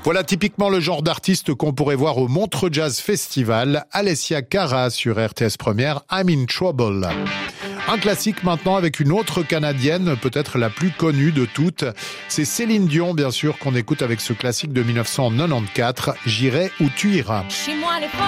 Voilà typiquement le genre d'artiste qu'on pourrait voir au Montreux Jazz Festival. Alessia Cara sur RTS Première, I'm in Trouble. Un classique maintenant avec une autre Canadienne, peut-être la plus connue de toutes. C'est Céline Dion, bien sûr, qu'on écoute avec ce classique de 1994, J'irai où tu iras. Chez moi, les